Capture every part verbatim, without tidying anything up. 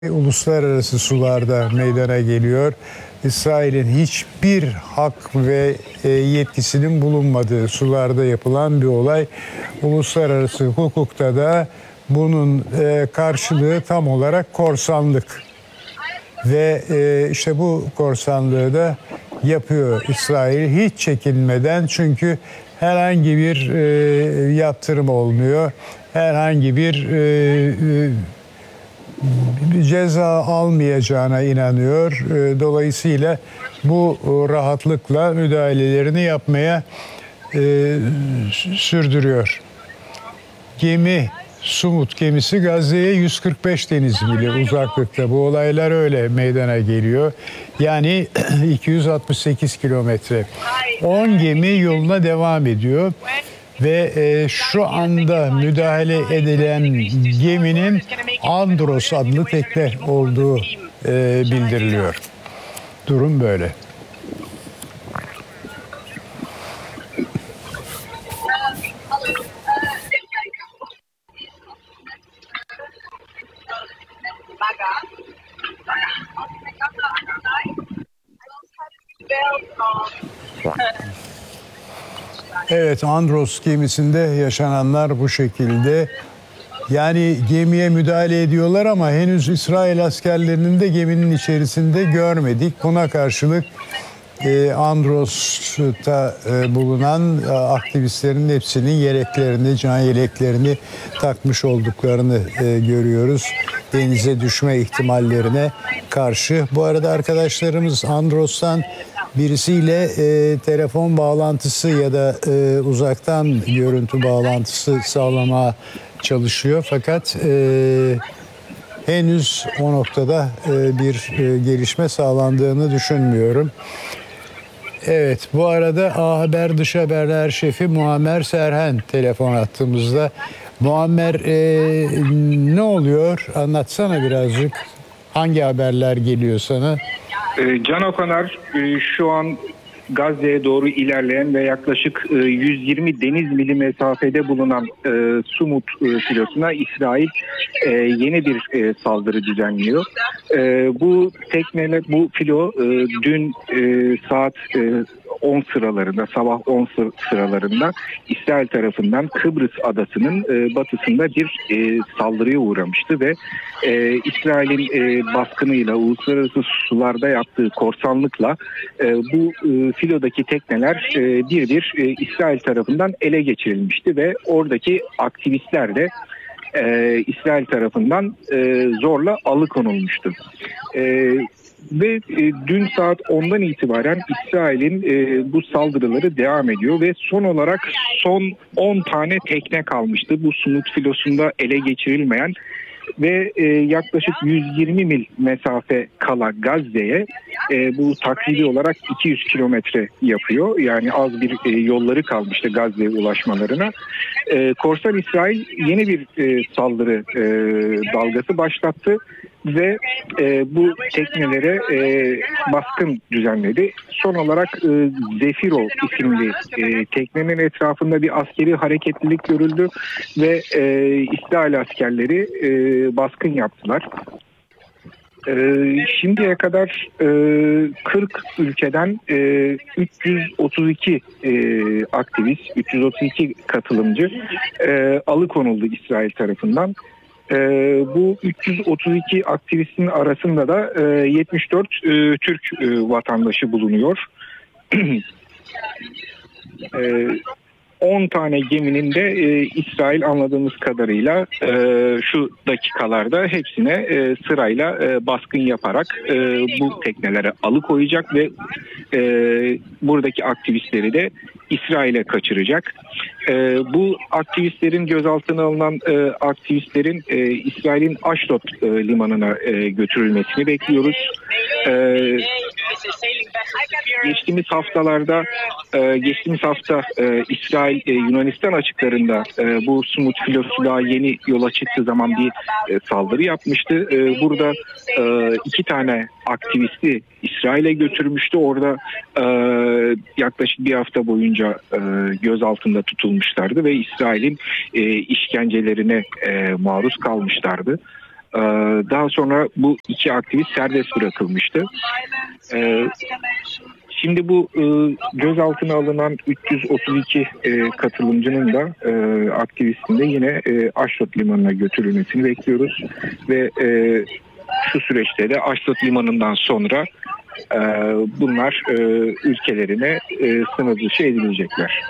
Uluslararası sularda meydana geliyor. İsrail'in hiçbir hak ve yetkisinin bulunmadığı sularda yapılan bir olay. Uluslararası hukukta da bunun karşılığı tam olarak korsanlık. Ve işte bu korsanlığı da yapıyor İsrail hiç çekinmeden, çünkü herhangi bir yaptırım olmuyor. Herhangi bir bir ceza almayacağına inanıyor. Dolayısıyla bu rahatlıkla müdahalelerini yapmaya e, sürdürüyor. Gemi, Sumut gemisi Gazze'ye yüz kırk beş deniz mili uzaklıkta. Bu olaylar öyle meydana geliyor. Yani iki yüz altmış sekiz kilometre. on gemi yoluna devam ediyor. Ve e, şu anda müdahale edilen geminin Andros adlı tekne olduğu e, bildiriliyor. Durum böyle. Evet, Andros gemisinde yaşananlar bu şekilde. Yani gemiye müdahale ediyorlar ama henüz İsrail askerlerinin de geminin içerisinde görmedik. Buna karşılık e, Andros'ta e, bulunan e, aktivistlerin hepsinin yeleklerini, can yeleklerini takmış olduklarını e, görüyoruz. Denize düşme ihtimallerine karşı. Bu arada arkadaşlarımız Andros'tan birisiyle e, telefon bağlantısı ya da e, uzaktan görüntü bağlantısı sağlamaya çalışıyor. Fakat e, henüz o noktada e, bir e, gelişme sağlandığını düşünmüyorum. Evet, bu arada A Haber Dış Haberler Şefi Muammer Serhen telefon attığımızda. Muammer, e, ne oluyor? Anlatsana birazcık. Hangi haberler geliyor sana? Can Okaner, şu an Gazze'ye doğru ilerleyen ve yaklaşık yüz yirmi deniz mili mesafede bulunan Sumut filosuna İsrail yeni bir saldırı düzenliyor. Bu tekneler, bu filo dün saat on sıralarında, sabah on sıralarında İsrail tarafından Kıbrıs adasının batısında bir saldırıya uğramıştı ve İsrail'in baskınıyla, uluslararası sularda yaptığı korsanlıkla bu filodaki tekneler bir bir İsrail tarafından ele geçirilmişti ve oradaki aktivistler de İsrail tarafından zorla alıkonulmuştu. Ve e, dün saat ondan itibaren İsrail'in e, bu saldırıları devam ediyor ve son olarak son on tane tekne kalmıştı. Bu Sumut filosunda ele geçirilmeyen ve e, yaklaşık yüz yirmi mil mesafe kala Gazze'ye e, bu takribi olarak iki yüz kilometre yapıyor. Yani az bir e, yolları kalmıştı Gazze'ye ulaşmalarına. E, Korsan İsrail yeni bir e, saldırı e, dalgası başlattı ve e, bu teknelere e, baskın düzenledi. Son olarak e, Zefiro isimli e, teknenin etrafında bir askeri hareketlilik görüldü ve e, İsrail askerleri e, baskın yaptılar. E, şimdiye kadar e, kırk ülkeden e, üç yüz otuz iki e, aktivist, üç yüz otuz iki katılımcı e, alıkonuldu İsrail tarafından. Ee, bu üç yüz otuz iki aktivistin arasında da e, yetmiş dört e, Türk e, vatandaşı bulunuyor. e, on tane geminin de e, İsrail anladığımız kadarıyla e, şu dakikalarda hepsine e, sırayla e, baskın yaparak e, bu teknelere alıkoyacak ve e, buradaki aktivistleri de İsrail'e kaçıracak. E, bu aktivistlerin gözaltına alınan e, aktivistlerin e, İsrail'in Ashdod e, limanına e, götürülmesini bekliyoruz. E, geçtiğimiz haftalarda, e, geçtiğimiz hafta e, İsrail e, Yunanistan açıklarında e, bu Sumut filosu daha yeni yola çıktığı zaman bir e, saldırı yapmıştı. E, burada e, iki tane aktivisti İsrail'e götürmüştü. Orada e, yaklaşık bir hafta boyunca e, gözaltında tutulmuşlardı ve İsrail'in e, işkencelerine e, maruz kalmışlardı. Daha sonra bu iki aktivist serbest bırakılmıştı. Şimdi bu gözaltına alınan üç yüz otuz iki katılımcının da aktivistin de yine Aşdod Limanı'na götürülmesini bekliyoruz. Ve şu süreçte de Aşdod Limanı'ndan sonra bunlar ülkelerine sınır dışı edilecekler.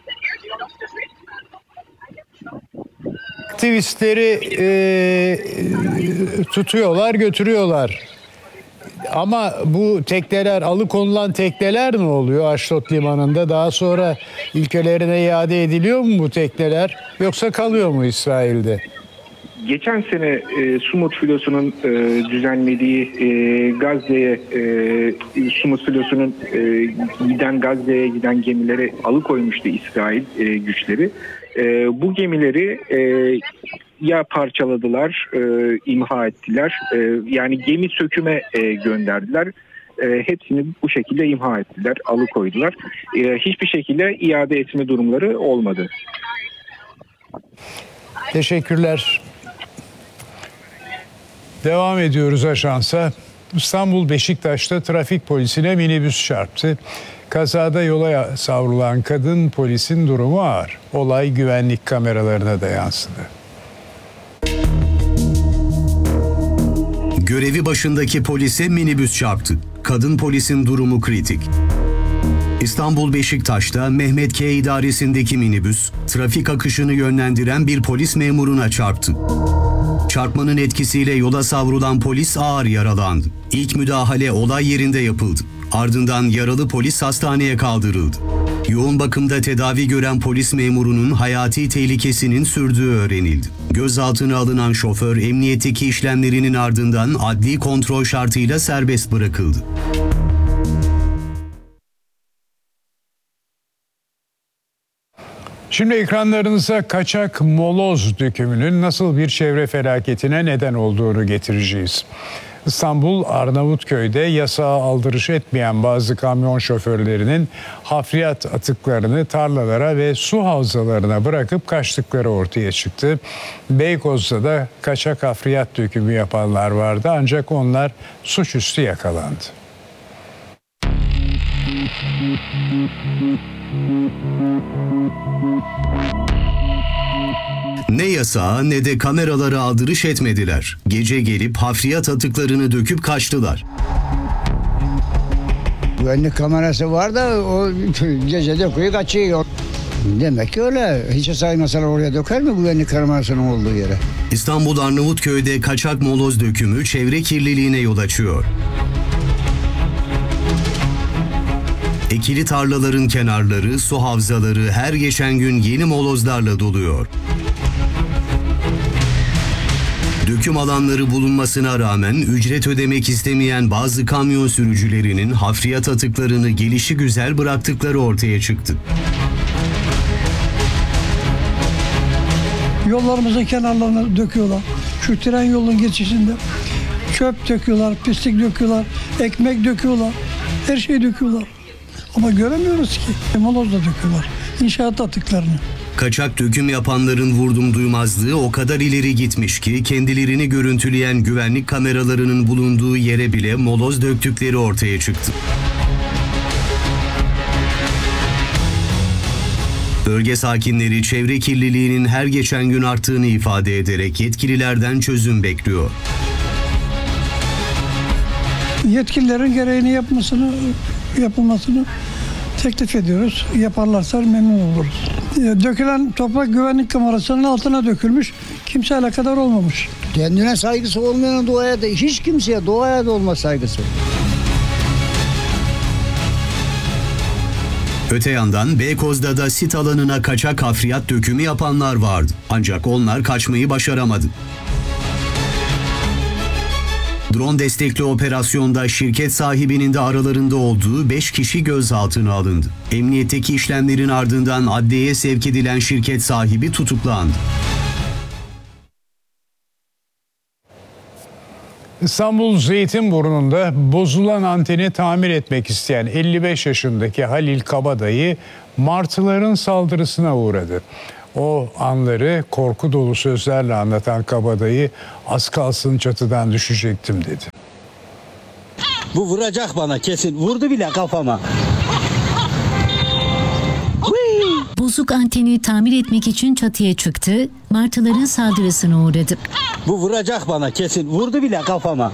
Aktivistleri e, tutuyorlar, götürüyorlar. Ama bu tekneler, alıkonulan tekneler ne oluyor Aşdod Limanı'nda? Daha sonra ülkelerine iade ediliyor mu bu tekneler? Yoksa kalıyor mu İsrail'de? Geçen sene e, Sumut filosunun e, düzenlediği e, Gazze'ye e, Sumut filosunun e, giden Gazze'ye giden gemileri alıkoymuştu İsrail e, güçleri. E, bu gemileri e, ya parçaladılar, e, imha ettiler, e, yani gemi söküme e, gönderdiler. E, hepsini bu şekilde imha ettiler, alıkoydular. E, hiçbir şekilde iade etme durumları olmadı. Teşekkürler. Devam ediyoruz ajansa. İstanbul Beşiktaş'ta trafik polisine minibüs çarptı. Kazada yola savrulan kadın polisin durumu ağır. Olay güvenlik kameralarına da yansıdı. Görevi başındaki polise minibüs çarptı. Kadın polisin durumu kritik. İstanbul Beşiktaş'ta Mehmet K. idaresindeki minibüs, trafik akışını yönlendiren bir polis memuruna çarptı. Çarpmanın etkisiyle yola savrulan polis ağır yaralandı. İlk müdahale olay yerinde yapıldı. Ardından yaralı polis hastaneye kaldırıldı. Yoğun bakımda tedavi gören polis memurunun hayati tehlikesinin sürdüğü öğrenildi. Gözaltına alınan şoför emniyetteki işlemlerinin ardından adli kontrol şartıyla serbest bırakıldı. Şimdi ekranlarınıza kaçak moloz dökümünün nasıl bir çevre felaketine neden olduğunu getireceğiz. İstanbul Arnavutköy'de yasağa aldırış etmeyen bazı kamyon şoförlerinin hafriyat atıklarını tarlalara ve su havzalarına bırakıp kaçtıkları ortaya çıktı. Beykoz'da da kaçak hafriyat dökümü yapanlar vardı ancak onlar suçüstü yakalandı. Ne yasağa ne de kameralara aldırış etmediler. Gece gelip hafriyat atıklarını döküp kaçtılar. Güvenlik kamerası var da o gece döküyor kaçıyor. Demek ki öyle. Hiç saymasalar oraya döker mi güvenlik kamerasının olduğu yere? İstanbul Arnavutköy'de kaçak moloz dökümü çevre kirliliğine yol açıyor. Ekili tarlaların kenarları, su havzaları her geçen gün yeni molozlarla doluyor. Döküm alanları bulunmasına rağmen ücret ödemek istemeyen bazı kamyon sürücülerinin hafriyat atıklarını gelişigüzel bıraktıkları ortaya çıktı. Yollarımızın kenarlarına döküyorlar. Şu tren yolunun geçişinde çöp döküyorlar, pislik döküyorlar, ekmek döküyorlar, her şeyi döküyorlar. Ama göremiyoruz ki. Moloz da döküyorlar. İnşaat atıklarını. Kaçak döküm yapanların vurdum duymazlığı o kadar ileri gitmiş ki kendilerini görüntüleyen güvenlik kameralarının bulunduğu yere bile moloz döktükleri ortaya çıktı. Bölge sakinleri çevre kirliliğinin her geçen gün arttığını ifade ederek yetkililerden çözüm bekliyor. Yetkililerin gereğini yapmasını, yapılmasını teklif ediyoruz. Yaparlarsa memnun oluruz. Dökülen toprak güvenlik kamerasının altına dökülmüş. Kimse alakadar olmamış. Kendine saygısı olmayan doğaya da hiç kimseye doğaya da olmaz saygısı. Öte yandan Beykoz'da da sit alanına kaçak hafriyat dökümü yapanlar vardı. Ancak onlar kaçmayı başaramadı. Drone destekli operasyonda şirket sahibinin de aralarında olduğu beş kişi gözaltına alındı. Emniyetteki işlemlerin ardından adliyeye sevk edilen şirket sahibi tutuklandı. İstanbul Zeytinburnu'nda bozulan anteni tamir etmek isteyen elli beş yaşındaki Halil Kabadayı martıların saldırısına uğradı. O anları korku dolu sözlerle anlatan kabadayı az kalsın çatıdan düşecektim dedi. Bu vuracak bana kesin. Vurdu bile kafama. Bozuk anteni tamir etmek için çatıya çıktı, martıların saldırısına uğradı. Bu vuracak bana kesin. Vurdu bile kafama.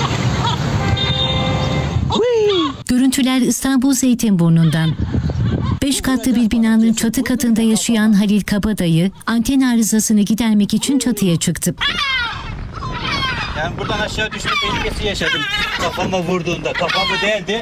Görüntüler İstanbul Zeytinburnu'ndan. Beş katlı bir binanın çatı katında yaşayan Halil Kabadayı, anten arızasını gidermek için çatıya çıktı. Ben buradan aşağı düşme tehlikesi yaşadım. Kafama vurduğunda kafamı deldi.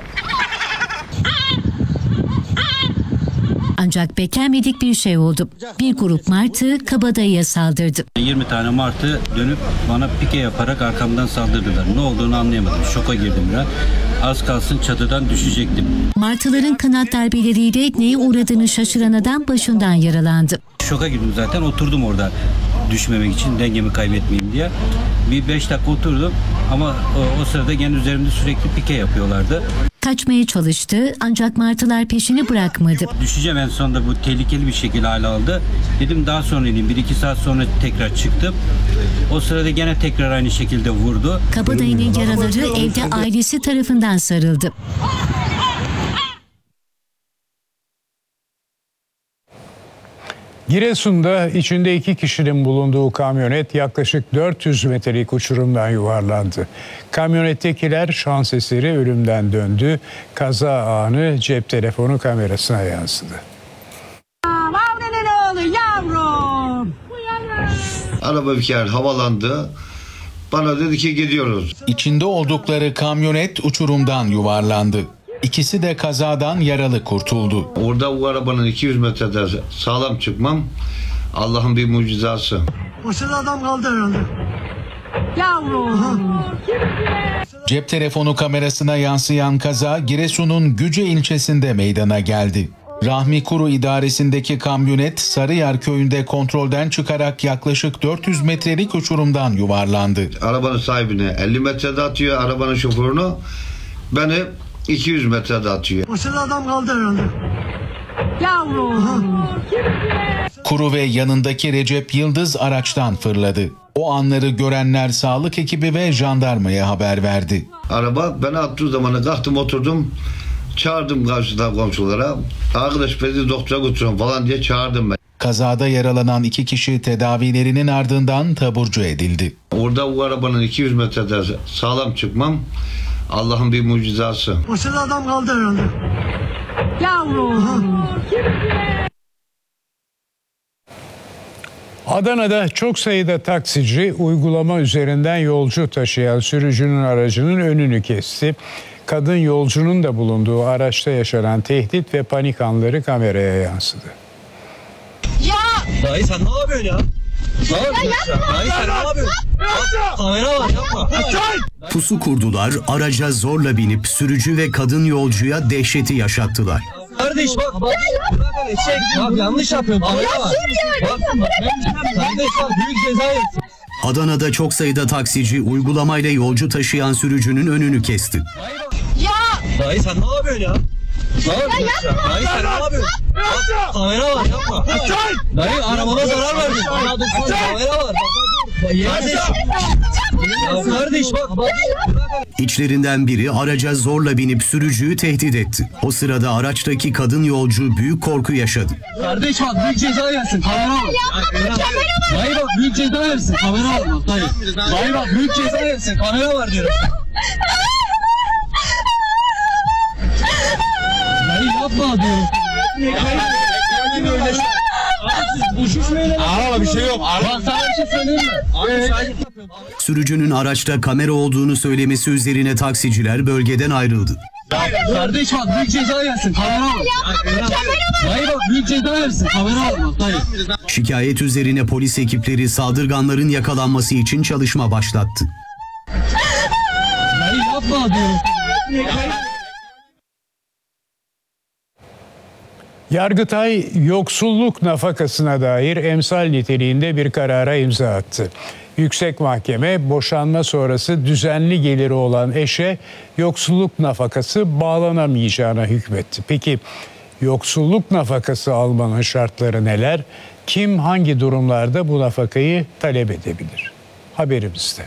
Ancak beklenmedik bir şey oldu. Bir grup martı Kabadayı'ya saldırdı. yirmi tane martı dönüp bana pike yaparak arkamdan saldırdılar. Ne olduğunu anlayamadım. Şoka girdim biraz. Az kalsın çatıdan düşecektim. Martıların kanat darbeleriyle neye uğradığını şaşıran adam başından yaralandı. Şoka girdim zaten. Oturdum orada düşmemek için, dengemi kaybetmeyeyim diye. Bir beş dakika oturdum ama o, o sırada gene üzerimde sürekli pike yapıyorlardı. Kaçmaya çalıştı ancak martılar peşini bırakmadı. Düşeceğim en sonunda, bu tehlikeli bir şekilde hale aldı. Dedim daha sonra ineyim. Bir iki saat sonra tekrar çıktım. O sırada gene tekrar aynı şekilde vurdu. Kabadayı'nın yaraları evde ailesi tarafından sarıldı. Giresun'da içinde iki kişinin bulunduğu kamyonet yaklaşık dört yüz metrelik uçurumdan yuvarlandı. Kamyonettekiler şans eseri ölümden döndü. Kaza anı cep telefonu kamerasına yansıdı. Araba bir kere havalandı. Bana dedi ki gidiyoruz. İçinde oldukları kamyonet uçurumdan yuvarlandı. İkisi de kazadan yaralı kurtuldu. Orada bu arabanın iki yüz metrede sağlam çıkmam Allah'ın bir mucizası. O sırada adam kaldı herhalde. Yavrum. Cep telefonu kamerasına yansıyan kaza Giresun'un Güce ilçesinde meydana geldi. Rahmi Kuru idaresindeki kamyonet Sarıyer köyünde kontrolden çıkarak yaklaşık dört yüz metrelik uçurumdan yuvarlandı. Arabanın sahibini elli metrede atıyor, arabanın şoförünü beni iki yüz metrede atıyor. O sırada adam kaldı herhalde. Yavrum. Kuru ve yanındaki Recep Yıldız araçtan fırladı. O anları görenler sağlık ekibi ve jandarmaya haber verdi. Araba beni attığı zaman kalktım oturdum. Çağırdım karşıdan komşulara. Arkadaş beni doktora götürün falan diye çağırdım ben. Kazada yaralanan iki kişi tedavilerinin ardından taburcu edildi. Orada bu arabanın iki yüz metrede sağlam çıkmam Allah'ın bir mucizası. O sırada adam kaldı herhalde. Yavrum. Adana'da çok sayıda taksici uygulama üzerinden yolcu taşıyan sürücünün aracının önünü kesti. Kadın yolcunun da bulunduğu araçta yaşanan tehdit ve panik anları kameraya yansıdı. Dayı sen ne yapıyorsun ya? Ne yapıyorsun ya? Dayı sen ne yapıyorsun? Kamera var, yapma. Pusu kurdular, araca zorla binip sürücü ve kadın yolcuya dehşeti yaşattılar. Kardeş bak. Bak eşek. Bak yanlış yapıyorsun. Kamera var. Bak bak. Kardeş bak büyük ceza yersin. Adana'da çok sayıda taksici uygulamayla yolcu taşıyan sürücünün önünü kesti. Dayı sen ne yapıyorsun ya? Ne yapıyorsun ya? Dayı sen ne yapıyorsun? Bak, kamera var, yapma. Dayı arabama zarar verdin. Kamera var. Kardeş. Ya kardeş bak. İçlerinden biri araca zorla binip sürücüyü tehdit etti. O sırada araçtaki kadın yolcu büyük korku yaşadı. Kardeş bak büyük ceza yersin. Kamera var. Dayı bak büyük ceza yersin. Kamera var bak dayı. Dayı bak büyük ceza yersin. Kamera var diyorum. Dayı yapma diyorum. Araba bir şey yok. Bak sana bir şey söyleyeyim mi? Sürücünün araçta kamera olduğunu söylemesi üzerine taksiciler bölgeden ayrıldı. Kardeş bak büyük ceza yersin. Kamera var. Dayı bak büyük ceza yersin. Kamera var bak dayı. Şikayet üzerine polis ekipleri saldırganların yakalanması için çalışma başlattı. Dayı yapma diyorum. Yargıtay yoksulluk nafakasına dair emsal niteliğinde bir karara imza attı. Yüksek Mahkeme boşanma sonrası düzenli geliri olan eşe yoksulluk nafakası bağlanamayacağına hükmetti. Peki yoksulluk nafakası almanın şartları neler? Kim hangi durumlarda bu nafakayı talep edebilir? Haberimizde.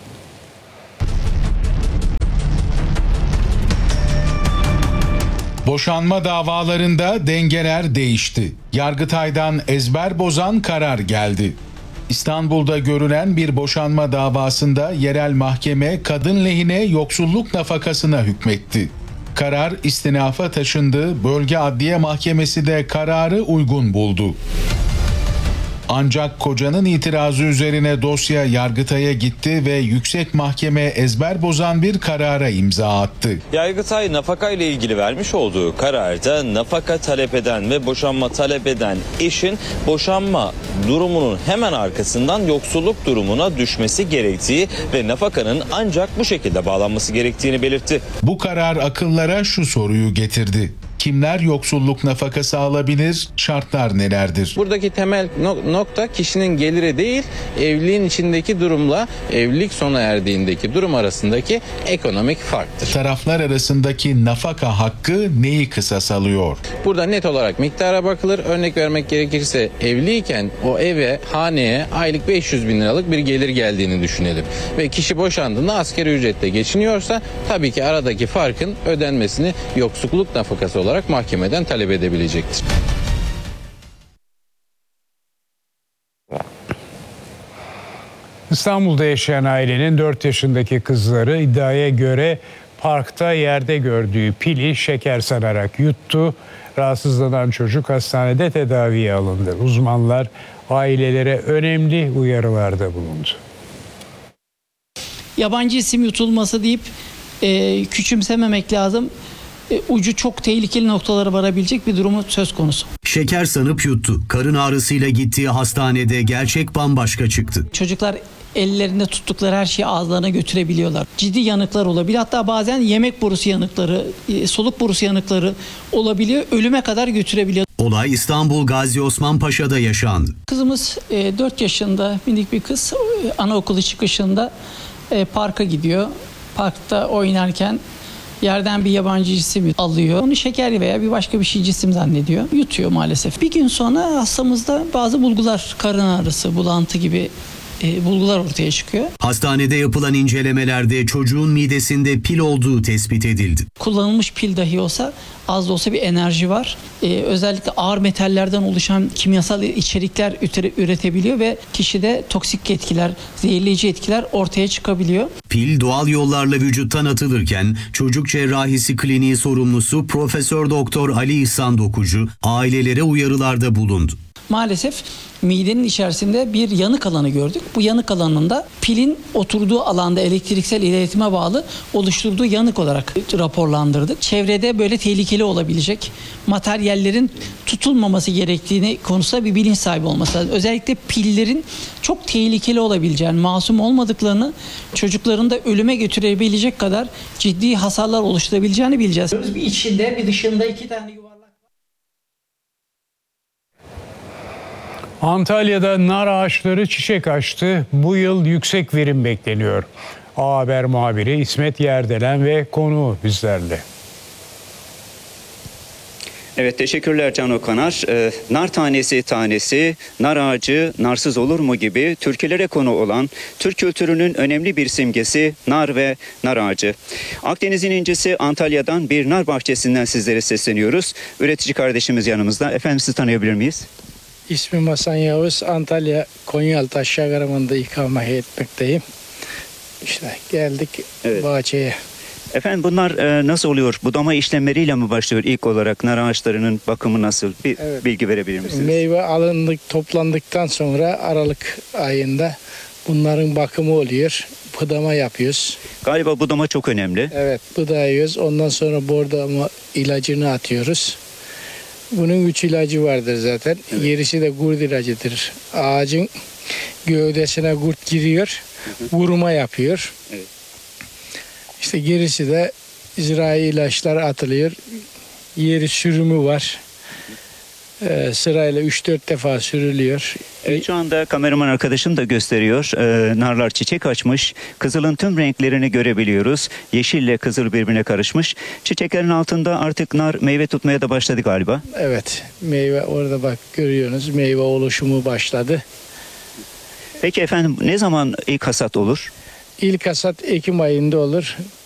Boşanma davalarında dengeler değişti. Yargıtay'dan ezber bozan karar geldi. İstanbul'da görülen bir boşanma davasında yerel mahkeme kadın lehine yoksulluk nafakasına hükmetti. Karar istinafa taşındı, bölge adliye mahkemesi de kararı uygun buldu. Ancak kocanın itirazı üzerine dosya Yargıtay'a gitti ve yüksek mahkeme ezber bozan bir karara imza attı. Yargıtay nafaka ile ilgili vermiş olduğu kararda nafaka talep eden ve boşanma talep eden eşin boşanma durumunun hemen arkasından yoksulluk durumuna düşmesi gerektiği ve nafakanın ancak bu şekilde bağlanması gerektiğini belirtti. Bu karar akıllara şu soruyu getirdi. Kimler yoksulluk nafakası alabilir? Şartlar nelerdir? Buradaki temel nokta kişinin geliri değil, evliliğin içindeki durumla evlilik sona erdiğindeki durum arasındaki ekonomik farktır. Taraflar arasındaki nafaka hakkı neyi kısas alıyor? Burada net olarak miktara bakılır. Örnek vermek gerekirse evliyken o eve, haneye aylık beş yüz bin liralık bir gelir geldiğini düşünelim. Ve kişi boşandığında asgari ücretle geçiniyorsa tabii ki aradaki farkın ödenmesini yoksulluk nafakası olarak olarak mahkemeden talep edebilecektir. İstanbul'da yaşayan ailenin dört yaşındaki kızları iddiaya göre parkta yerde gördüğü pili şeker sanarak yuttu. Rahatsızlanan çocuk hastanede tedaviye alındı. Uzmanlar ailelere önemli uyarılarda bulundu. Yabancı isim yutulması deyip e, küçümsememek lazım. Ucu çok tehlikeli noktalara varabilecek bir durumu söz konusu. Şeker sanıp yuttu. Karın ağrısıyla gittiği hastanede gerçek bambaşka çıktı. Çocuklar ellerinde tuttukları her şeyi ağızlarına götürebiliyorlar. Ciddi yanıklar olabiliyor. Hatta bazen yemek borusu yanıkları, soluk borusu yanıkları olabiliyor. Ölüme kadar götürebiliyor. Olay İstanbul Gazi Osman Paşa'da yaşandı. Kızımız dört yaşında minik bir kız anaokulu çıkışında parka gidiyor. Parkta oynarken yerden bir yabancı cisim alıyor. Onu şeker veya bir başka bir şey cisim zannediyor. Yutuyor maalesef. Bir gün sonra hastamızda bazı bulgular, karın ağrısı, bulantı gibi e, bulgular ortaya çıkıyor. Hastanede yapılan incelemelerde çocuğun midesinde pil olduğu tespit edildi. Kullanılmış pil dahi olsa az da olsa bir enerji var. Ee, özellikle ağır metallerden oluşan kimyasal içerikler üretebiliyor ve kişide toksik etkiler, zehirleyici etkiler ortaya çıkabiliyor. Pil doğal yollarla vücuttan atılırken çocuk cerrahisi kliniği sorumlusu Profesör Doktor Ali İhsan Dokucu ailelere uyarılarda bulundu. Maalesef midenin içerisinde bir yanık alanı gördük. Bu yanık alanında pilin oturduğu alanda elektriksel iletime bağlı oluşturduğu yanık olarak raporlandırdık. Çevrede böyle tehlikeli olabilecek materyallerin tutulmaması gerektiğini konusunda bir bilinç sahibi olması lazım. Özellikle pillerin çok tehlikeli olabileceğini, masum olmadıklarını, çocukların da ölüme götürebilecek kadar ciddi hasarlar oluşturabileceğini bileceğiz. Bir içinde bir dışında iki tane yuvarlak. Antalya'da nar ağaçları çiçek açtı. Bu yıl yüksek verim bekleniyor. A Haber muhabiri İsmet Yerdelen ve konuğu bizlerle. Evet, teşekkürler Can Okanar. Ee, nar tanesi tanesi, nar ağacı narsız olur mu gibi türkülere konu olan Türk kültürünün önemli bir simgesi nar ve nar ağacı. Akdeniz'in incisi Antalya'dan bir nar bahçesinden sizlere sesleniyoruz. Üretici kardeşimiz yanımızda. Efendim sizi tanıyabilir miyiz? İsmim Hasan Yavuz. Antalya Konyaaltı Aşağıgaramı'nda ikamet etmekteyim. İşte geldik evet. bahçeye. Efendim bunlar e, nasıl oluyor? Budama işlemleriyle mi başlıyor ilk olarak? Nar ağaçlarının bakımı nasıl? Bir evet. bilgi verebilir misiniz? Meyve alındık, toplandıktan sonra Aralık ayında bunların bakımı oluyor. Budama yapıyoruz. Galiba budama çok önemli. Evet, budayıyoruz. Ondan sonra bordama ilacını atıyoruz. Bunun üç ilacı vardır zaten. Evet. Gerisi de kurt ilacıdır. Ağacın gövdesine kurt giriyor, vurma yapıyor. Evet. İşte gerisi de zirai ilaçlar atılıyor. Yeri sürümü var. Ee, sırayla üç dört defa sürülüyor. Evet, şu anda kameraman arkadaşım da gösteriyor. Ee, narlar çiçek açmış. Kızılın tüm renklerini görebiliyoruz. Yeşille kızıl birbirine karışmış. Çiçeklerin altında artık nar meyve tutmaya da başladı galiba. Evet, meyve orada bak görüyorsunuz, meyve oluşumu başladı. Peki efendim, ne zaman ilk hasat olur? İlk hasat Ekim ayında olur.